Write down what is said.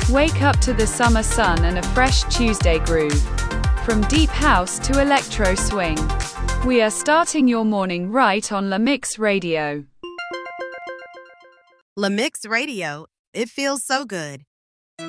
Wake up to the summer sun and a fresh Tuesday groove. From deep house to electro swing, we are starting your morning right on La Mix Radio. La Mix Radio. It feels so good.